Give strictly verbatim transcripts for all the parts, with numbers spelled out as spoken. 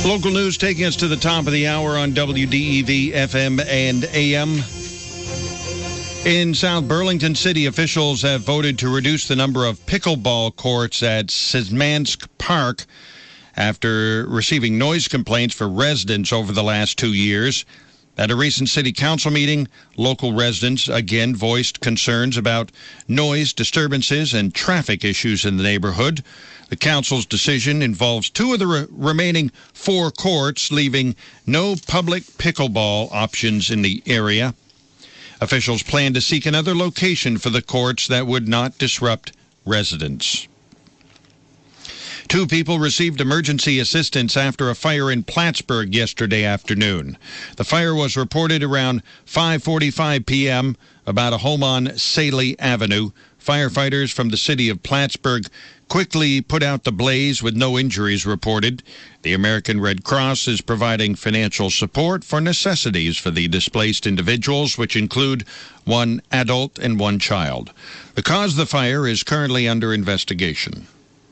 Local news taking us to the top of the hour on W D E V F M and A M. In South Burlington City, officials have voted to reduce the number of pickleball courts at Szymansk Park after receiving noise complaints for residents over the last two years. At a recent city council meeting, local residents again voiced concerns about noise disturbances and traffic issues in the neighborhood. The council's decision involves two of the re- remaining four courts, leaving no public pickleball options in the area. Officials plan to seek another location for the courts that would not disrupt residents. Two people received emergency assistance after a fire in Plattsburgh yesterday afternoon. The fire was reported around five forty-five p.m. about a home on Saley Avenue. Firefighters from the city of Plattsburgh quickly put out the blaze with no injuries reported. The American Red Cross is providing financial support for necessities for the displaced individuals, which include one adult and one child. The cause of the fire is currently under investigation.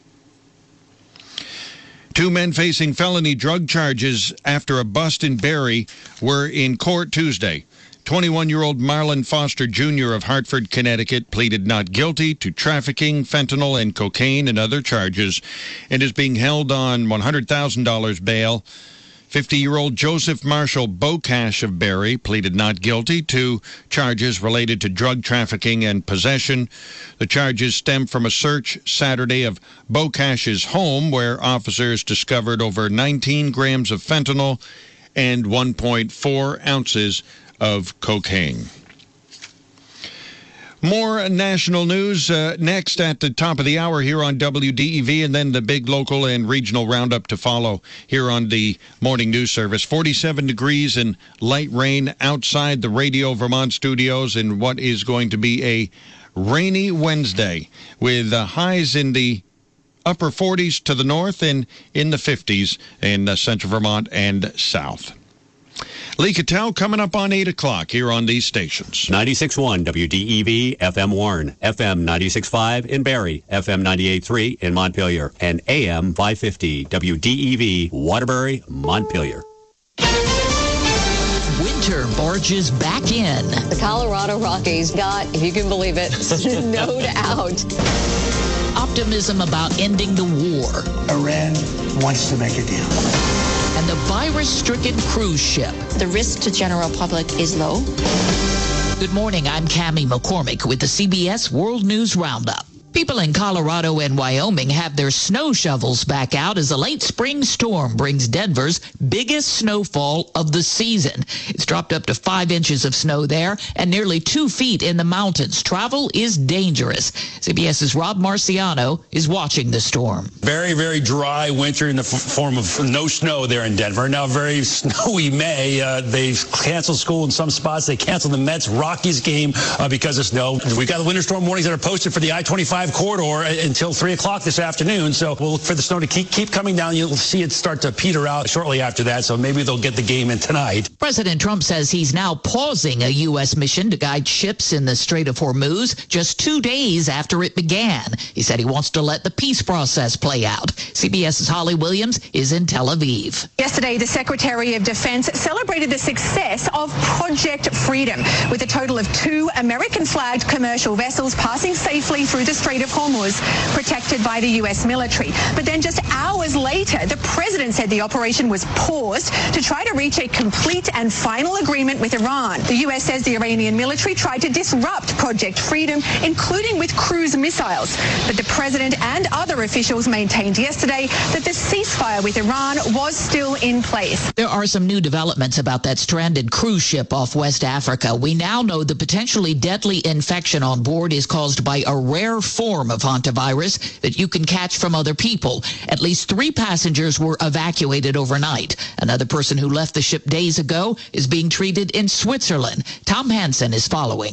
Two men facing felony drug charges after a bust in Barrie were in court Tuesday. twenty-one-year-old Marlon Foster Junior of Hartford, Connecticut, pleaded not guilty to trafficking, fentanyl, and cocaine and other charges and is being held on one hundred thousand dollars bail. fifty-year-old Joseph Marshall Bocash of Barrie pleaded not guilty to charges related to drug trafficking and possession. The charges stem from a search Saturday of Bocash's home, where officers discovered over nineteen grams of fentanyl and one point four ounces of cocaine. More national news uh, next at the top of the hour here on W D E V, and then the big local and regional roundup to follow here on the morning news service. forty-seven degrees and light rain outside the Radio Vermont studios in what is going to be a rainy Wednesday, with uh, highs in the upper forties to the north and in the fifties in uh, central Vermont and south. Lee Cattell coming up on eight o'clock here on these stations. ninety-six point one W D E V, F M Warren, F M ninety-six point five in Barrie, F M ninety-eight point three in Montpelier, and A M five fifty W D E V, Waterbury, Montpelier. Winter barges back in. The Colorado Rockies got, if you can believe it, snowed out. Optimism about ending the war. Iran wants to make a deal. And the virus-stricken cruise ship. The risk to general public is low. Good morning, I'm Cammie McCormick with the C B S World News Roundup. People in Colorado and Wyoming have their snow shovels back out as a late spring storm brings Denver's biggest snowfall of the season. It's dropped up to five inches of snow there and nearly two feet in the mountains. Travel is dangerous. CBS's Rob Marciano is watching the storm. Very, very dry winter in the f- form of no snow there in Denver. Now very snowy May. Uh, they've canceled school in some spots. They canceled the Mets Rockies game uh, because of snow. We've got the winter storm warnings that are posted for the I twenty-five corridor until three o'clock this afternoon. So we'll look for the snow to keep, keep coming down. You'll see it start to peter out shortly after that. So maybe they'll get the game in tonight. President Trump says he's now pausing a U S mission to guide ships in the Strait of Hormuz just two days after it began. He said he wants to let the peace process play out. CBS's Holly Williams is in Tel Aviv. Yesterday, the Secretary of Defense celebrated the success of Project Freedom, with a total of two American-flagged commercial vessels passing safely through the Strait of Hormuz, protected by the U S military. But then just hours later, the president said the operation was paused to try to reach a complete and final agreement with Iran. The U S says the Iranian military tried to disrupt Project Freedom, including with cruise missiles. But the president and other officials maintained yesterday that the ceasefire with Iran was still in place. There are some new developments about that stranded cruise ship off West Africa. We now know the potentially deadly infection on board is caused by a rare form of hantavirus that you can catch from other people. At least three passengers were evacuated overnight. Another person who left the ship days ago is being treated in Switzerland. Tom Hansen is following.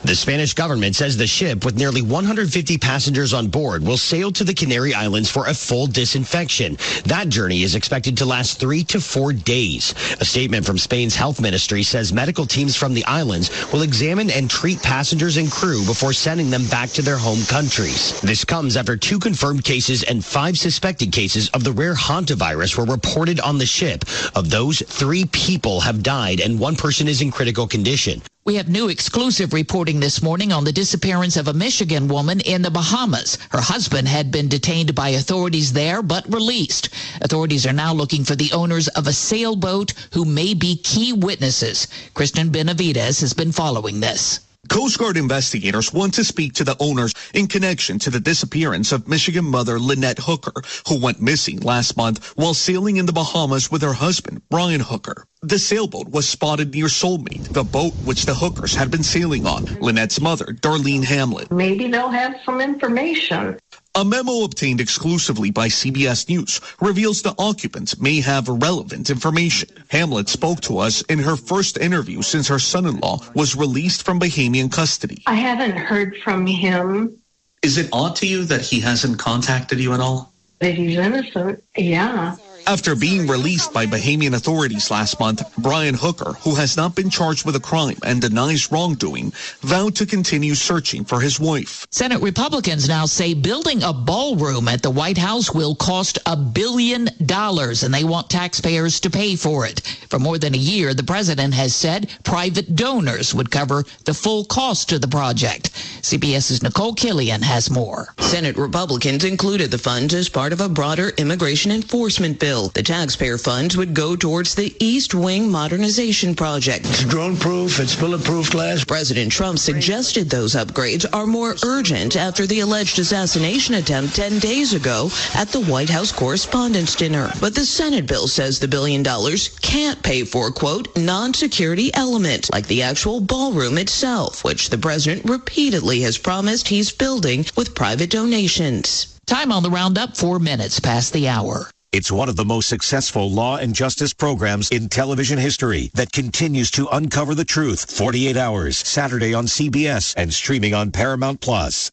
The Spanish government says the ship, with nearly one hundred fifty passengers on board, will sail to the Canary Islands for a full disinfection. That journey is expected to last three to four days. A statement from Spain's health ministry says medical teams from the islands will examine and treat passengers and crew before sending them back to their home countries. This comes after two confirmed cases and five suspected cases of the rare hantavirus were reported on the ship. Of those, three people have died and one person is in critical condition. We have new exclusive reporting this morning on the disappearance of a Michigan woman in the Bahamas. Her husband had been detained by authorities there, but released. Authorities are now looking for the owners of a sailboat who may be key witnesses. Kristen Benavides has been following this. Coast Guard investigators want to speak to the owners in connection to the disappearance of Michigan mother Lynette Hooker, who went missing last month while sailing in the Bahamas with her husband, Brian Hooker. The sailboat was spotted near Soulmate, the boat which the Hookers had been sailing on. Lynette's mother, Darlene Hamlet. Maybe they'll have some information. A memo obtained exclusively by C B S News reveals the occupants may have relevant information. Hamlet spoke to us in her first interview since her son-in-law was released from Bahamian custody. I haven't heard from him. Is it odd to you that he hasn't contacted you at all? That he's innocent, yeah. After being released by Bahamian authorities last month, Brian Hooker, who has not been charged with a crime and denies wrongdoing, vowed to continue searching for his wife. Senate Republicans now say building a ballroom at the White House will cost a billion dollars, and they want taxpayers to pay for it. For more than a year, the president has said private donors would cover the full cost of the project. CBS's Nicole Killian has more. Senate Republicans included the funds as part of a broader immigration enforcement bill. The taxpayer funds would go towards the East Wing Modernization Project. It's drone-proof, it's bulletproof glass. President Trump suggested those upgrades are more urgent after the alleged assassination attempt ten days ago at the White House Correspondents' Dinner. But the Senate bill says the billion dollars can't pay for, quote, non-security elements like the actual ballroom itself, which the president repeatedly has promised he's building with private donations. Time on the roundup, four minutes past the hour. It's one of the most successful law and justice programs in television history that continues to uncover the truth. forty-eight hours, Saturday on C B S and streaming on Paramount Plus.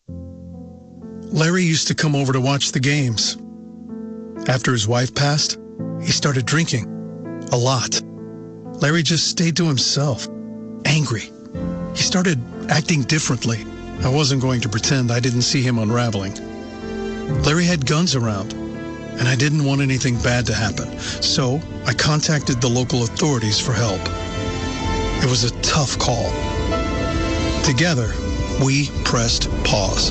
Larry used to come over to watch the games. After his wife passed, he started drinking. A lot. Larry just stayed to himself. Angry. He started acting differently. I wasn't going to pretend I didn't see him unraveling. Larry had guns around, and I didn't want anything bad to happen. So I contacted the local authorities for help. It was a tough call. Together, we pressed pause.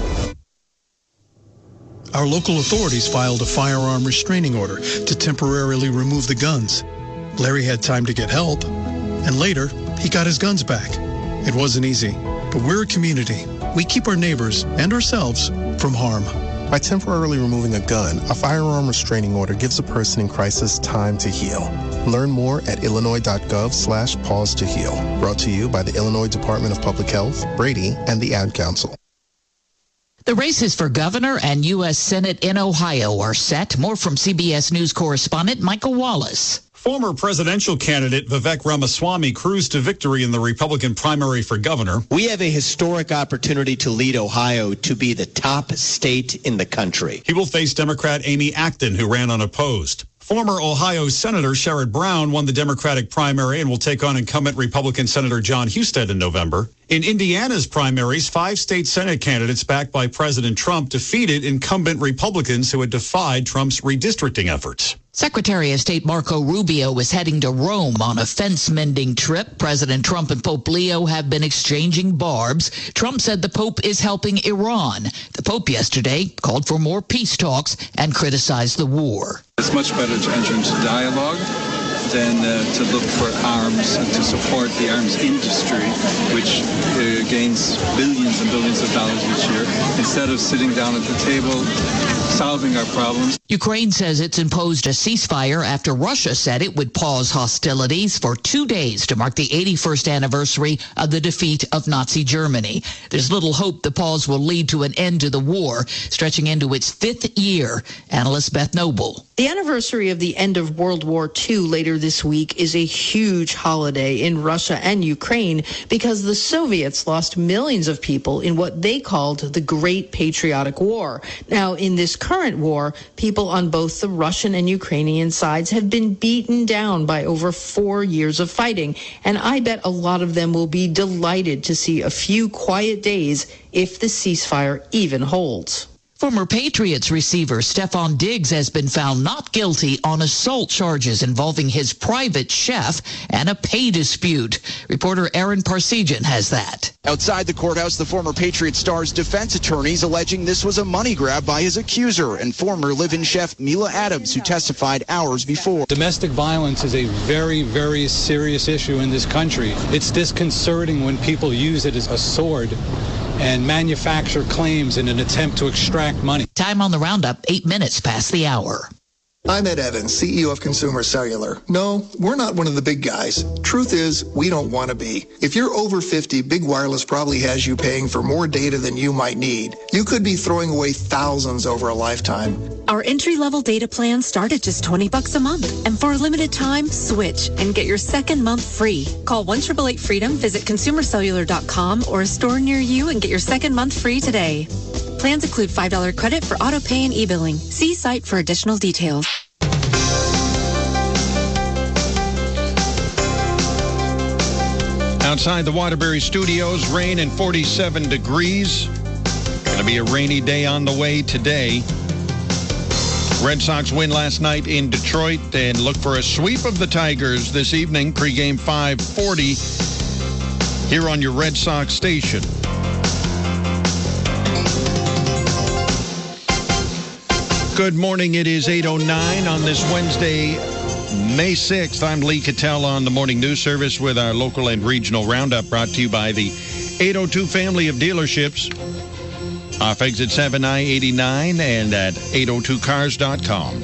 Our local authorities filed a firearm restraining order to temporarily remove the guns. Larry had time to get help, and later, he got his guns back. It wasn't easy, but we're a community. We keep our neighbors and ourselves from harm. By temporarily removing a gun, a firearm restraining order gives a person in crisis time to heal. Learn more at illinois.gov slash pause to heal. Brought to you by the Illinois Department of Public Health, Brady, and the Ad Council. The races for governor and U S Senate in Ohio are set. More from C B S News correspondent Michael Wallace. Former presidential candidate Vivek Ramaswamy cruised to victory in the Republican primary for governor. We have a historic opportunity to lead Ohio to be the top state in the country. He will face Democrat Amy Acton, who ran unopposed. Former Ohio Senator Sherrod Brown won the Democratic primary and will take on incumbent Republican Senator John Husted in November. In Indiana's primaries, five state Senate candidates backed by President Trump defeated incumbent Republicans who had defied Trump's redistricting efforts. Secretary of State Marco Rubio is heading to Rome on a fence-mending trip. President Trump and Pope Leo have been exchanging barbs. Trump said the Pope is helping Iran. The Pope yesterday called for more peace talks and criticized the war. It's much better to enter into dialogue than uh, to look for arms and to support the arms industry, which uh, gains billions and billions of dollars each year, instead of sitting down at the table, solving our problems. Ukraine says it's imposed a ceasefire after Russia said it would pause hostilities for two days to mark the eighty-first anniversary of the defeat of Nazi Germany. There's little hope the pause will lead to an end to the war, stretching into its fifth year. Analyst Beth Noble. The anniversary of the end of World War Two later this week is a huge holiday in Russia and Ukraine because the Soviets lost millions of people in what they called the Great Patriotic War. Now, in this current war, people on both the Russian and Ukrainian sides have been beaten down by over four years of fighting, and I bet a lot of them will be delighted to see a few quiet days if the ceasefire even holds. Former Patriots receiver Stephon Diggs has been found not guilty on assault charges involving his private chef and a pay dispute. Reporter Aaron Parsegian has that. Outside the courthouse, the former Patriot star's defense attorneys alleging this was a money grab by his accuser and former live-in chef Mila Adams, who testified hours before. Domestic violence is a very, very serious issue in this country. It's disconcerting when people use it as a sword and manufacture claims in an attempt to extract money. Time on the roundup, eight minutes past the hour. I'm Ed Evans, C E O of Consumer Cellular. No, we're not one of the big guys. Truth is, we don't want to be. If you're over fifty, Big Wireless probably has you paying for more data than you might need. You could be throwing away thousands over a lifetime. Our entry-level data plans start at just twenty bucks a month. And for a limited time, switch and get your second month free. Call one eight eight eight freedom, visit consumer cellular dot com or a store near you and get your second month free today. Plans include five dollars credit for auto pay and e-billing. See site for additional details. Outside the Waterbury Studios, rain and forty-seven degrees. Going to be a rainy day on the way today. Red Sox win last night in Detroit and look for a sweep of the Tigers this evening. Pregame five forty here on your Red Sox station. Good morning. It is eight oh nine on this Wednesday, May sixth. I'm Lee Cattell on the Morning News Service with our local and regional roundup brought to you by the eight oh two family of dealerships. Off exit seven I eighty-nine and at eight oh two cars dot com.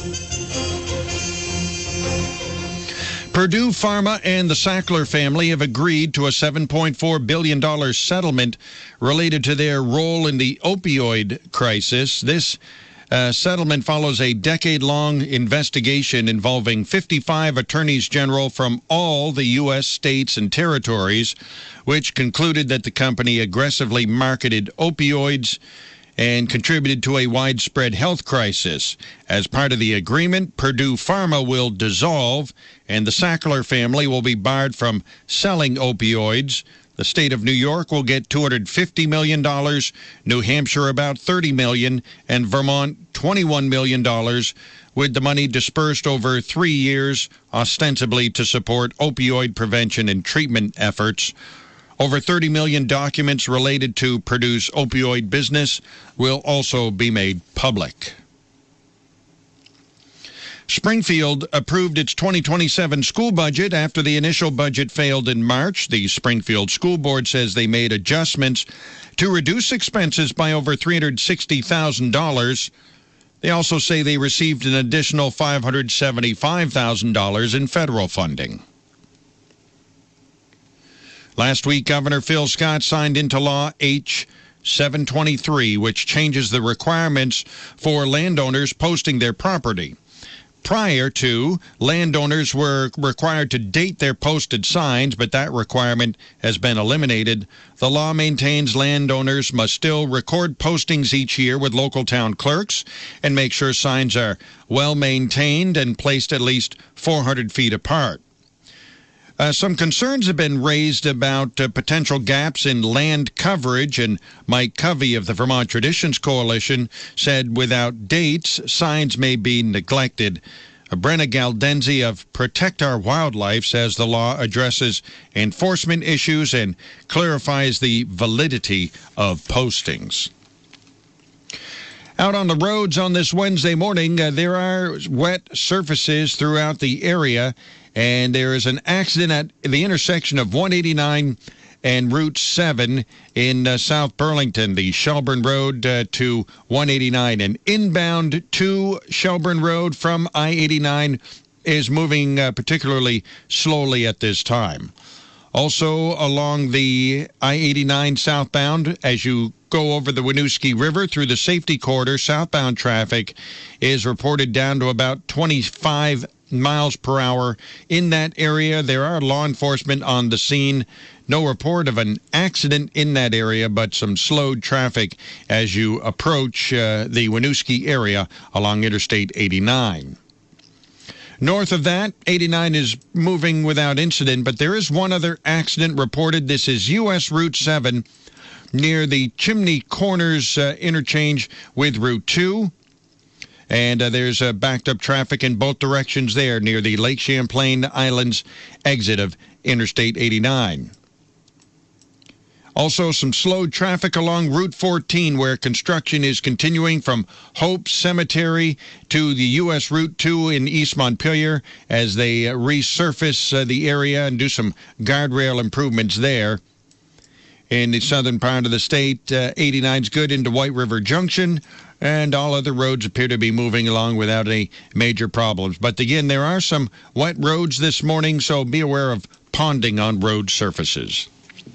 Purdue Pharma and the Sackler family have agreed to a seven point four billion dollars settlement related to their role in the opioid crisis. This Uh, settlement follows a decade-long investigation involving fifty-five attorneys general from all the U S states and territories, which concluded that the company aggressively marketed opioids and contributed to a widespread health crisis. As part of the agreement, Purdue Pharma will dissolve, and the Sackler family will be barred from selling opioids. The state of New York will get two hundred fifty million dollars, New Hampshire about thirty million dollars, and Vermont twenty-one million dollars, with the money dispersed over three years, ostensibly to support opioid prevention and treatment efforts. Over thirty million documents related to Purdue's opioid business will also be made public. Springfield approved its twenty twenty-seven school budget after the initial budget failed in March. The Springfield School Board says they made adjustments to reduce expenses by over three hundred sixty thousand dollars. They also say they received an additional five hundred seventy-five thousand dollars in federal funding. Last week, Governor Phil Scott signed into law H seven twenty-three, which changes the requirements for landowners posting their property. Prior to, landowners were required to date their posted signs, but that requirement has been eliminated. The law maintains landowners must still record postings each year with local town clerks and make sure signs are well maintained and placed at least four hundred feet apart. Uh, some concerns have been raised about uh, potential gaps in land coverage, and Mike Covey of the Vermont Traditions Coalition said without dates, signs may be neglected. Uh, Brenna Galdenzi of Protect Our Wildlife says the law addresses enforcement issues and clarifies the validity of postings. Out on the roads on this Wednesday morning, uh, there are wet surfaces throughout the area, and there is an accident at the intersection of one eighty-nine and Route seven in uh, South Burlington, the Shelburne Road uh, to one eighty-nine. And inbound to Shelburne Road from I eighty-nine is moving uh, particularly slowly at this time. Also, along the I eighty-nine southbound, as you go over the Winooski River through the safety corridor, southbound traffic is reported down to about twenty-five miles per hour in that area. There are law enforcement on the scene. No report of an accident in that area, but some slowed traffic as you approach uh, the Winooski area along Interstate eighty-nine. North of that, eighty-nine is moving without incident, but there is one other accident reported. This is U S Route seven near the Chimney Corners uh, interchange with Route two. And uh, there's uh, backed up traffic in both directions there near the Lake Champlain Islands exit of Interstate eighty-nine. Also, some slowed traffic along Route fourteen, where construction is continuing from Hope Cemetery to the U S Route two in East Montpelier as they uh, resurface uh, the area and do some guardrail improvements there. In the southern part of the state, uh, eighty-nine's good into White River Junction, and all other roads appear to be moving along without any major problems. But again, there are some wet roads this morning, so be aware of ponding on road surfaces.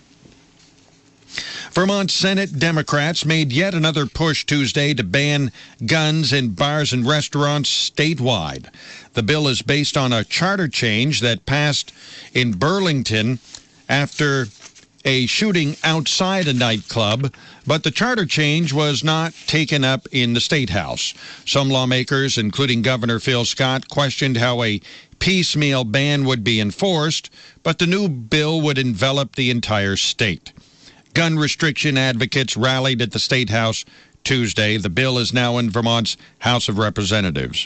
Vermont Senate Democrats made yet another push Tuesday to ban guns in bars and restaurants statewide. The bill is based on a charter change that passed in Burlington after a shooting outside a nightclub, but the charter change was not taken up in the State House. Some lawmakers, including Governor Phil Scott, questioned how a piecemeal ban would be enforced, but the new bill would envelop the entire state. Gun restriction advocates rallied at the State House Tuesday. The bill is now in Vermont's House of Representatives.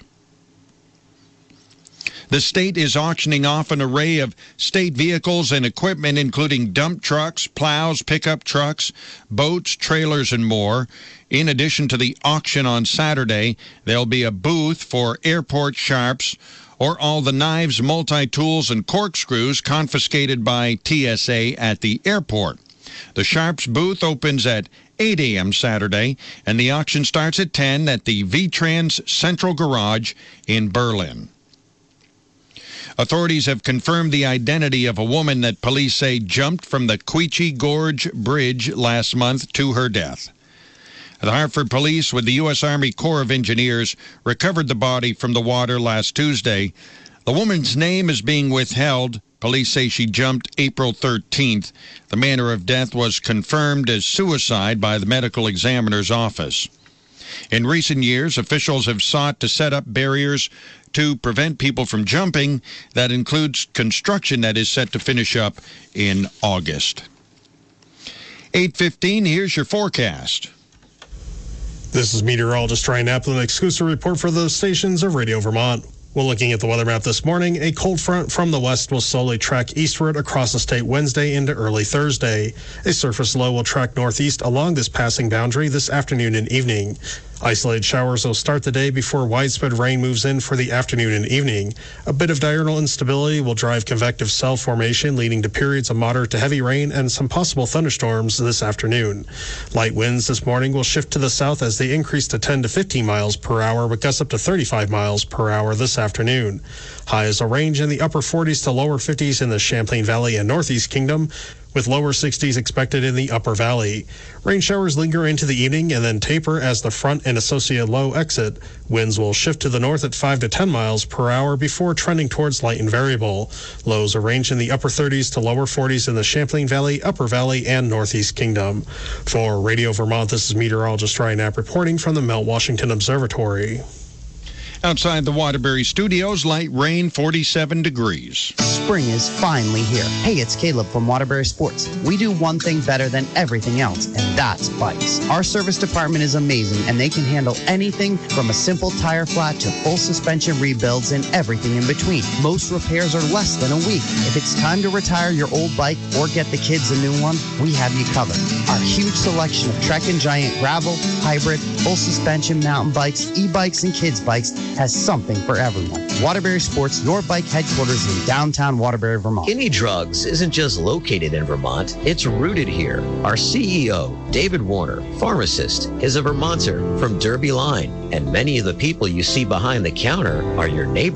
The state is auctioning off an array of state vehicles and equipment, including dump trucks, plows, pickup trucks, boats, trailers, and more. In addition to the auction on Saturday, there'll be a booth for airport sharps or all the knives, multi-tools, and corkscrews confiscated by T S A at the airport. The Sharps booth opens at eight a.m. Saturday, and the auction starts at ten at the V-Trans Central Garage in Berlin. Authorities have confirmed the identity of a woman that police say jumped from the Quechee Gorge Bridge last month to her death. The Hartford Police, with the U S Army Corps of Engineers, recovered the body from the water last Tuesday. The woman's name is being withheld. Police say she jumped April thirteenth. The manner of death was confirmed as suicide by the medical examiner's office. In recent years, officials have sought to set up barriers to prevent people from jumping. That includes construction that is set to finish up in August. eight fifteen, here's your forecast. This is meteorologist Ryan Applin, exclusive report for the stations of Radio Vermont. Well, looking at the weather map this morning, a cold front from the west will slowly track eastward across the state Wednesday into early Thursday. A surface low will track northeast along this passing boundary this afternoon and evening. Isolated showers will start the day before widespread rain moves in for the afternoon and evening. A bit of diurnal instability will drive convective cell formation, leading to periods of moderate to heavy rain and some possible thunderstorms this afternoon. Light winds this morning will shift to the south as they increase to ten to fifteen miles per hour, with gusts up to thirty-five miles per hour this afternoon. Highs will range in the upper forties to lower fifties in the Champlain Valley and Northeast Kingdom, with lower sixties expected in the upper valley. Rain showers linger into the evening and then taper as the front and associated low exit. Winds will shift to the north at five to ten miles per hour before trending towards light and variable. Lows are ranged in the upper thirties to lower forties in the Champlain Valley, upper valley, and Northeast Kingdom. For Radio Vermont, this is meteorologist Ryan Knapp reporting from the Mount Washington Observatory. Outside the Waterbury Studios, light rain, forty-seven degrees. Spring is finally here. Hey, it's Caleb from Waterbury Sports. We do one thing better than everything else, and that's bikes. Our service department is amazing, and they can handle anything from a simple tire flat to full suspension rebuilds and everything in between. Most repairs are less than a week. If it's time to retire your old bike or get the kids a new one, we have you covered. Our huge selection of Trek and Giant gravel, hybrid, full suspension mountain bikes, e-bikes, and kids bikes has something for everyone. Waterbury Sports, your bike headquarters in downtown Waterbury, Vermont. Kinney Drugs isn't just located in Vermont, it's rooted here. Our C E O, David Warner, pharmacist, is a Vermonter from Derby Line, and many of the people you see behind the counter are your neighbors.